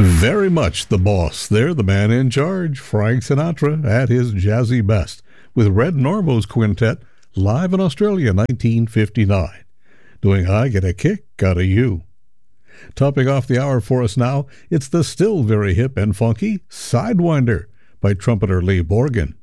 Very much the boss. They're the man in charge, Frank Sinatra at his jazzy best, with Red Norvo's quintet live in Australia 1959, doing I Get a Kick Out of You. Topping off the hour for us now, it's the still very hip and funky Sidewinder by trumpeter Lee Borgen.